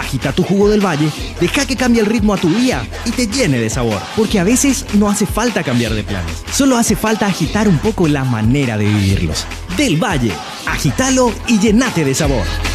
Agita tu jugo del valle, deja que cambie el ritmo a tu día y te llene de sabor. Porque a veces no hace falta cambiar de planes, solo hace falta agitar un poco la manera de vivirlos. Del Valle, agítalo y llenate de sabor.